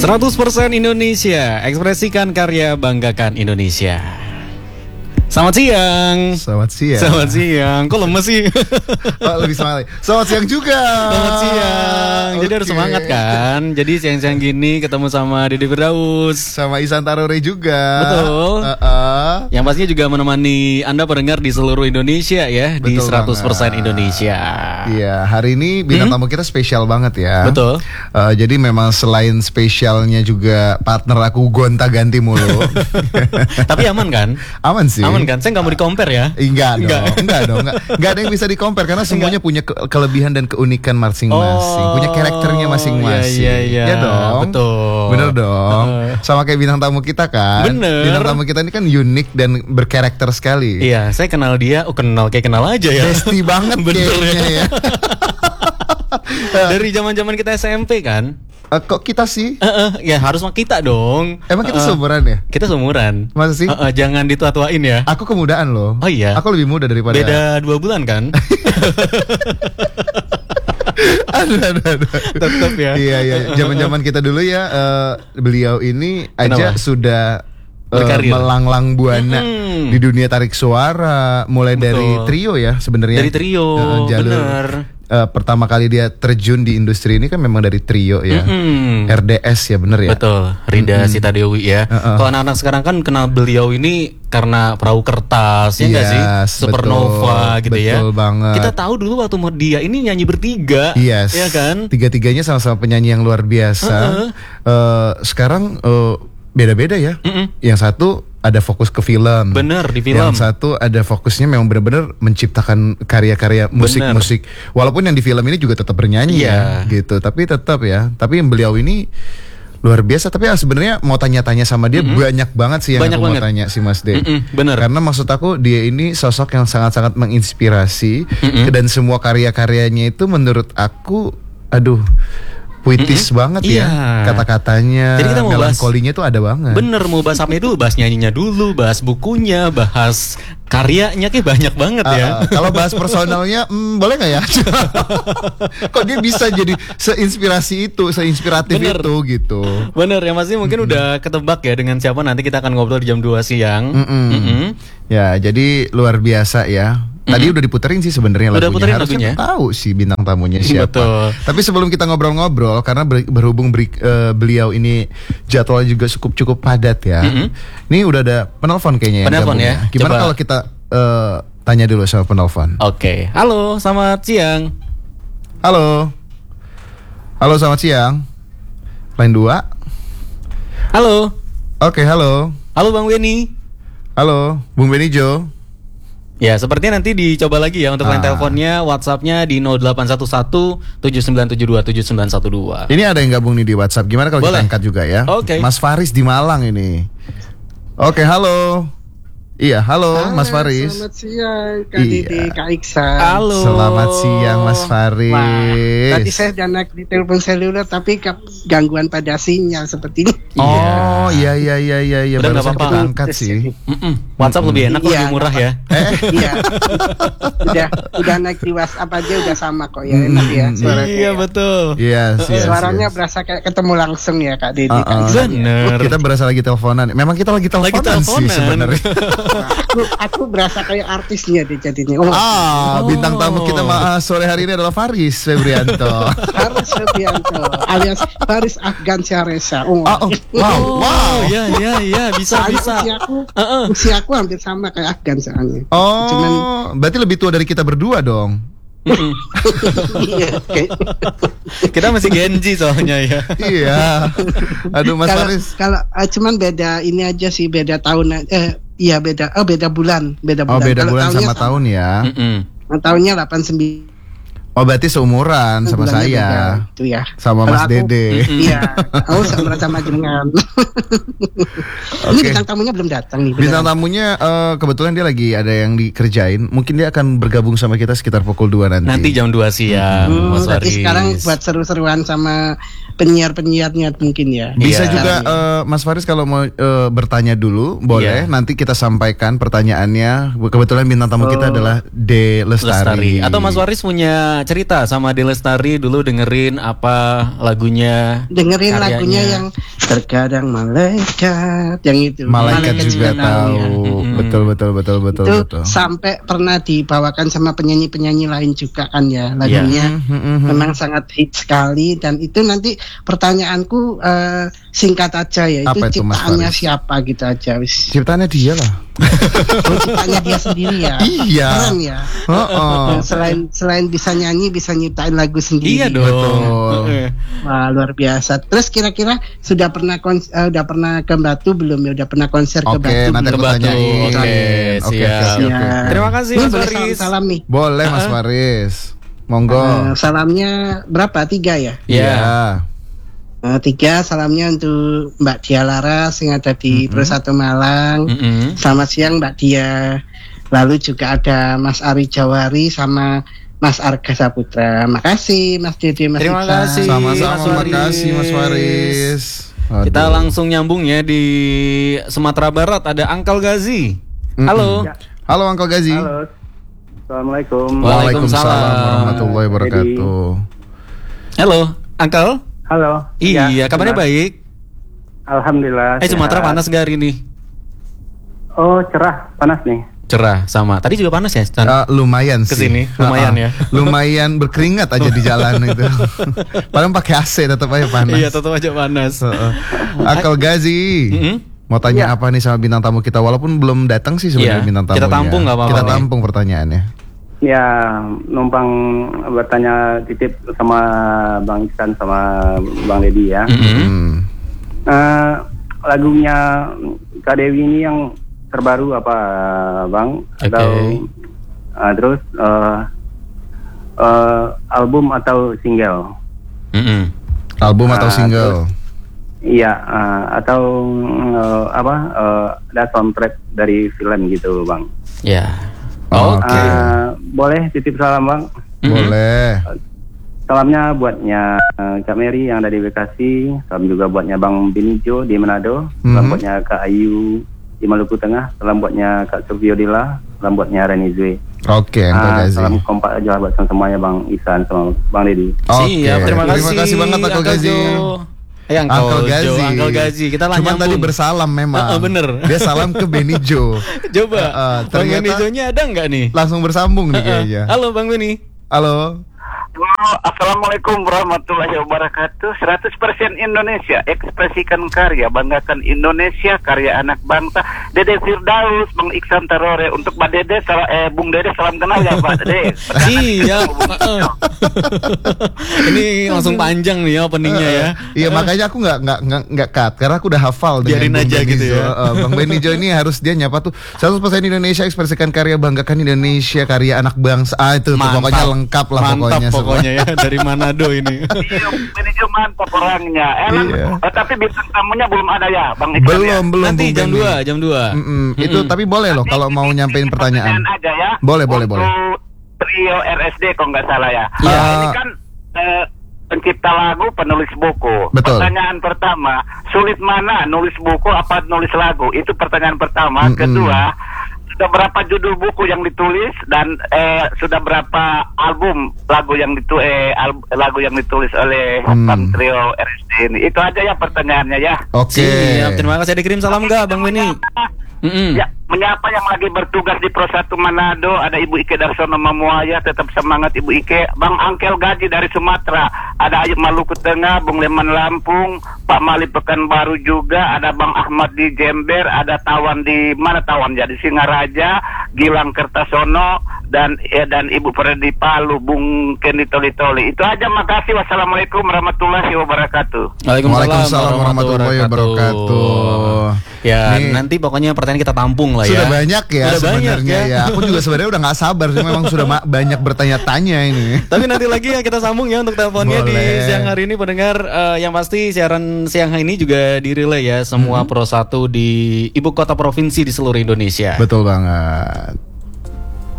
100% Indonesia, ekspresikan karya, banggakan Indonesia. Selamat siang. Selamat siang. Selamat siang. Kok lemes sih? Oh, lebih semangat. Selamat siang juga. Selamat siang. Jadi harus semangat kan. Jadi siang-siang gini ketemu sama Dede Firdaus, sama Ihsan Tarore juga. Betul. Yang pastinya juga menemani Anda pendengar di seluruh Indonesia ya. Betul, di 100% banget. Indonesia. Iya, hari ini bintang tamu kita spesial banget ya. Betul. Jadi memang selain spesialnya juga partner aku gonta-ganti mulu. Tapi aman kan? Aman sih. Aman kan? Saya nggak mau di-compare ya. Enggak dong. Enggak ada yang bisa di-compare karena semuanya punya kelebihan dan keunikan masing-masing. Punya karakternya masing-masing. Iya. Ya dong. Betul. Bener dong. Sama kayak bintang tamu kita kan. Bener. Bintang tamu kita ini kan unik dan berkarakter sekali. Iya, saya kenal dia. Kenal aja ya. Bestie banget kayaknya ya. Dari zaman-zaman kita SMP kan. Kok kita sih? Ya harus sama kita dong. Emang kita seumuran ya? Kita seumuran. Masa sih? Jangan ditua-tuain ya. Aku kemudaan loh. Oh iya? Aku lebih muda daripada. Beda 2 bulan kan? Aduh. Tetep ya. Iya. Zaman-zaman kita dulu ya, beliau ini aja Kenapa? sudah melanglang buana di dunia tarik suara, mulai dari trio ya sebenarnya. Dari trio, bener. Pertama kali dia terjun di industri ini kan memang dari trio ya. RDS ya, bener ya. Betul, Rida Sita Dewi ya. Kalau anak-anak sekarang kan kenal beliau ini karena Perahu Kertas ya nggak sih, Supernova gitu ya. Betul banget. Kita tahu dulu waktu dia ini nyanyi bertiga, ya kan. Tiga-tiganya sama-sama penyanyi yang luar biasa. Sekarang beda-beda ya. Yang satu ada fokus ke film. Bener, di film. Yang satu ada fokusnya memang benar-benar menciptakan karya-karya musik-musik. Walaupun yang di film ini juga tetap bernyanyi ya, gitu. Tapi tetap ya. Tapi yang beliau ini luar biasa. Tapi sebenarnya mau tanya-tanya sama dia banyak banget sih yang aku mau tanya sih Mas De. Bener. Karena maksud aku dia ini sosok yang sangat-sangat menginspirasi. Dan semua karya-karyanya itu menurut aku, puitis banget ya kata-katanya. Jadi kita mau melankolinya tuh ada banget. Bener, mau bahas apa dulu? Bahas nyanyinya dulu, bahas bukunya, bahas karyanya, kayak banyak banget ya. Kalau bahas personalnya, boleh nggak ya? Kok dia bisa jadi seinspirasi itu, seinspiratif itu gitu. Bener ya, masih mungkin udah ketebak ya dengan siapa nanti kita akan ngobrol di jam 2 siang. Ya, jadi luar biasa ya. Tadi udah diputerin sih sebenarnya lagunya. Harusnya tahu sih bintang tamunya siapa. Betul. Tapi sebelum kita ngobrol-ngobrol, karena berhubung beliau ini jadwalnya juga cukup padat ya. Ini udah ada penelpon kayaknya. Penelpon ya. Gimana kalau kita tanya dulu sama penelpon? Oke. Halo, selamat siang. Halo, selamat siang. Line 2. Halo. Oke, halo. Halo Bang Weni. Halo, Bung Benijo. Ya, sepertinya nanti dicoba lagi ya untuk line teleponnya, WhatsApp-nya di 0811 7972 7912. Ini ada yang gabung nih di WhatsApp. Gimana kalau kita angkat juga ya? Oke. Mas Faris di Malang ini. Oke, halo. Iya, halo Mas Faris. Selamat siang Kak Didi, Kak Iksan. Halo. Selamat siang Mas Faris. Wah, tadi saya udah naik di telepon seluler tapi gangguan pada sinyal seperti ini. Oh iya. Udah nggak Barusan apa-apa. kita angkat sih. WhatsApp lebih enak, lebih murah ya. Iya. udah naik di WhatsApp aja udah sama kok ya, enak ya suaranya. Iya betul. Iya. Suaranya berasa kayak ketemu langsung ya Kak Didi. Bener. Kita berasa lagi teleponan. Memang kita lagi teleponan sih sebenarnya. Aku berasa kayak artisnya deh jadinya. Bintang tamu kita sore hari ini adalah Faris Febrianto. Faris Febrianto alias Faris Afgan Syaresa. Wow. Ya, bisa. Usia aku hampir sama kayak Afgan soalnya. Cuman berarti lebih tua dari kita berdua dong. Kita masih Gen Z soalnya ya. Iya. Aduh Mas Faris. Kalau cuman beda ini aja sih, beda tahun. Iya beda bulan. Beda bulan sama tahun ya. Tahunnya 89. Oh berarti seumuran sama saya. Itu ya. Sama Mas Dede. Iya. Aku sama jenengan. Ini bintang tamunya belum datang nih. Bintang tamunya kebetulan dia lagi ada yang dikerjain. Mungkin dia akan bergabung sama kita sekitar pukul 2 nanti. Nanti jam 2 siang. Mas Berarti Faris. sekarang buat seru-seruan sama penyiar-penyiarnya mungkin ya. Bisa juga Mas Faris kalau mau bertanya dulu boleh. Nanti kita sampaikan pertanyaannya. Kebetulan bintang tamu kita adalah De Lestari. Atau Mas Faris punya cerita sama De Lestari dulu dengerin apa lagunya? Dengerin karyanya. lagunya yang terkadang malaikat yang itu. Malaikat juga tahu. Betul. Itu sampai pernah dibawakan sama penyanyi-penyanyi lain juga kan ya lagunya. Memang sangat hit sekali dan itu nanti pertanyaanku singkat aja ya. Itu ciptaannya siapa gitu aja wis. Ciptaannya dia lah. Ciptaannya dia sendiri ya. Iya. Keren ya. Selain bisa nyanyi bisa nyiptain lagu sendiri. Iya dong. Wah, luar biasa. Terus kira-kira sudah pernah ke Batu belum ya? Udah pernah konser ke Batu? Nanti ke Batu. Oke, siap. Terima kasih Mas Faris. Salam nih. Boleh Mas Faris. Monggo. Salamnya berapa? 3 ya? Iya. 3 salamnya untuk Mbak Dia Laras yang ada di Persatu Malang. Selamat siang Mbak Dia. Lalu juga ada Mas Ari Jawari sama Mas Arga Saputra. Makasih Mas Dede, Mas Terima kasih. Sama-sama, makasih Mas Faris. Aduh. Kita langsung nyambung ya di Sumatera Barat ada Uncle Gazi. Halo. Halo Uncle Gazi. Halo. Assalamualaikum. Waalaikumsalam warahmatullahi wabarakatuh. Halo, Uncle. Halo. Iya, kabarnya baik. Alhamdulillah. Sumatera panas gak hari ini? Oh, cerah, panas nih. Cerah sama. Tadi juga panas ya? Lumayan sih. Kesini, lumayan ya. Lumayan berkeringat aja di jalan itu. Padahal pakai AC tetap aja panas. Iya, tetap aja panas. Uncle Gazi. Mau tanya apa nih sama bintang tamu kita? Walaupun belum datang sih sebenarnya bintang tamunya. Kita tampung nggak apa-apa. Kita tampung pertanyaannya. Ya, numpang bertanya titip sama Bang Iksan sama Bang Deddy ya. Lagunya Kak Dewi ini yang terbaru apa Bang? Atau terus album atau single? Album atau single? Terus, iya, atau ada soundtrack dari film gitu Bang. Ya. Oke. Boleh titip salam Bang? Boleh. Salamnya buatnya Kak Mary yang ada di Bekasi. Salam juga buatnya Bang Benijo di Manado. Salam buatnya Kak Ayu di Maluku Tengah. Salam buatnya Kak Sofio Dila. Salam buatnya Reni Zwe. Oke, salam kompak aja buat semuanya Bang Isan sama Bang Deddy. Siap, terima kasih banget Uncle Gazi. Uncle Gazi. Kita lah cuma tadi bersalam memang. Bener. Dia salam ke Benijo. Coba. Bang Benijonya ada nggak nih? Langsung bersambung nih kayaknya. Halo Bang Beni. Halo. Assalamualaikum warahmatullahi wabarakatuh. 100% Indonesia, ekspresikan karya, banggakan Indonesia, karya anak bangsa. Dede Firdaus, Bang Iksan Tarore. Untuk Mbak Dede, Bung Dede salam kenal ya Pak Dede. Iya. Ini langsung panjang nih ya openingnya ya. Iya, makanya aku nggak cut karena aku udah hafal. Biarin aja gitu ya. Bang Benijo ini harus dia nyapa tuh 100% Indonesia, ekspresikan karya, banggakan Indonesia, karya anak bangsa. Itu pokoknya lengkap lah pokoknya ya dari Manado ini. Iya, Benijo mantap orangnya. Tapi bintang tamunya belum ada ya, Bang Iksan. Belum. Nanti jam 2. Itu tapi boleh loh kalau mau nyampein pertanyaan. Aja ya. Boleh. Trio RSD kalau nggak salah ya. Iya. Ini kan pencipta lagu, penulis buku. Betul. Pertanyaan pertama, sulit mana nulis buku apa nulis lagu? Itu pertanyaan pertama. Kedua, sudah berapa judul buku yang ditulis dan sudah berapa album lagu yang ditulis oleh trio RSD ini? Itu aja ya pertanyaannya ya. Oke. Siap, terima kasih. Dikirim salam nggak Bang Beni? Ya, menyapa yang lagi bertugas di Persatu Manado, ada Ibu Ike Darsono Mamuaya, tetap semangat Ibu Ike. Bang Angkel Gaji dari Sumatera, ada Ayub Maluku Tengah, Bung Leman Lampung, Pak Mali Pekanbaru juga, ada Bang Ahmad di Jember, ada Tawan di mana Tawan ya, di Singaraja, Gilang Kertasono dan Ibu Fredi Palu, Bung Kendi Toli-Toli. Itu aja, makasih. Wassalamualaikum warahmatullahi wabarakatuh. Waalaikumsalam warahmatullahi wabarakatuh. Ya, nanti pokoknya pertanyaan kita tampung lah ya. Sudah banyak ya sebenarnya ya. Aku juga sebenarnya udah nggak sabar, cuma memang sudah banyak bertanya-tanya ini. Tapi nanti lagi ya kita sambung ya untuk teleponnya di siang hari ini pendengar. Yang pasti siaran siang hari ini juga direlay ya semua Pro 1 di ibu kota provinsi di seluruh Indonesia. Betul banget.